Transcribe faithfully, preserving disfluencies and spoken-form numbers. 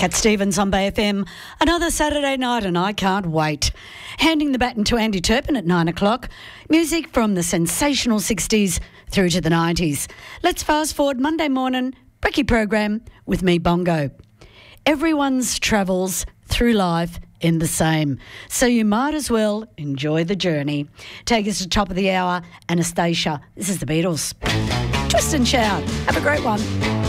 Cat Stevens on Bay F M. Another Saturday night and I can't wait. Handing the baton to Andy Turpin at nine o'clock. Music from the sensational sixties through to the nineties. Let's fast forward Monday morning, brekkie program with me, Bongo. Everyone's travels through life in the same, so you might as well enjoy the journey. Take us to top of the hour, Anastasia. This is the Beatles. Twist and shout. Have a great one.